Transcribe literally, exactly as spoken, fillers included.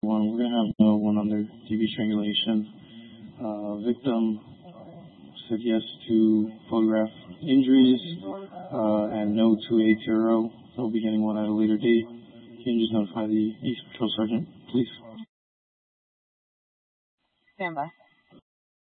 one. We're going to have no one under D V strangulation. Uh, victim said yes to photograph injuries uh, and no to a T R O. They'll be getting one at a later date. Can you just notify the East Patrol Sergeant, please? Stand by.